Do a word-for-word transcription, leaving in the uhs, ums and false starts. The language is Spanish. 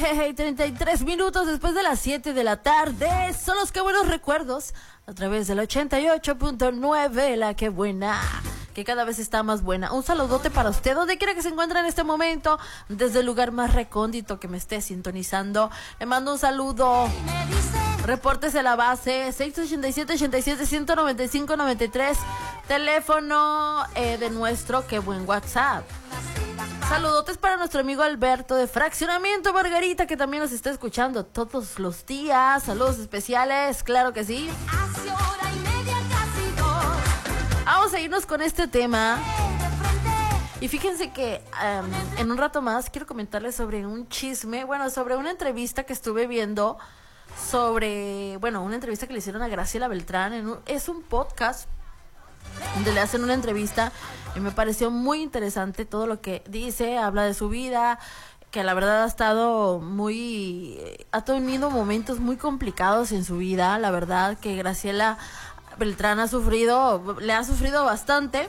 Hey, treinta y tres minutos después de las siete de la tarde. Son los que buenos recuerdos a través del ochenta y ocho punto nueve. La que buena, que cada vez está más buena. Un saludote para usted, donde quiera que se encuentre en este momento, desde el lugar más recóndito que me esté sintonizando. Le mando un saludo. Reportes de la base seis ochenta y siete, ochenta y siete, ciento noventa y cinco, noventa y tres. Teléfono eh, de nuestro que buen WhatsApp. Saludotes para nuestro amigo Alberto de Fraccionamiento Margarita, que también nos está escuchando todos los días. Saludos especiales, claro que sí. Vamos a irnos con este tema. Y fíjense que um, en un rato más quiero comentarles sobre un chisme, bueno, sobre una entrevista que estuve viendo sobre, bueno, una entrevista que le hicieron a Graciela Beltrán. En un, es un podcast donde le hacen una entrevista y me pareció muy interesante todo lo que dice. Habla de su vida, que la verdad ha estado muy, ha tenido momentos muy complicados en su vida. La verdad que Graciela Beltrán ha sufrido, le ha sufrido bastante.